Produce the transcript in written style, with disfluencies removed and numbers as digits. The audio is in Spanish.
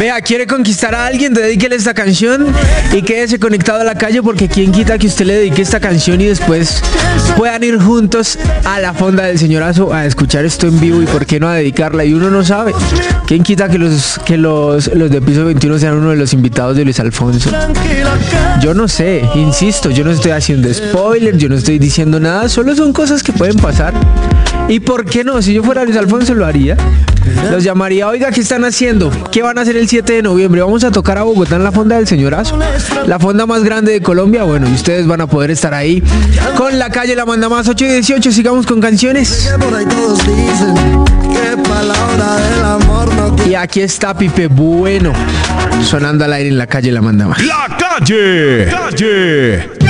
Vea, quiere conquistar a alguien, dedíquele esta canción y quédese conectado a la calle, porque quién quita que usted le dedique esta canción y después puedan ir juntos a la fonda del señorazo a escuchar esto en vivo, y por qué no a dedicarla, y uno no sabe. ¿Quién quita que los de Piso 21 sean uno de los invitados de Luis Alfonso? Yo no sé, insisto, yo no estoy haciendo spoiler, yo no estoy diciendo nada, solo son cosas que pueden pasar. ¿Y por qué no? Si yo fuera Luis Alfonso lo haría. Los llamaría, oiga, ¿qué están haciendo? ¿Qué van a hacer el 7 de noviembre? Vamos a tocar a Bogotá en la fonda del señorazo, la fonda más grande de Colombia. Bueno, y ustedes van a poder estar ahí con La Calle La Manda Más. 8:18, sigamos con canciones. Y aquí está Pipe Bueno sonando al aire en La Calle La Manda Más. La Calle.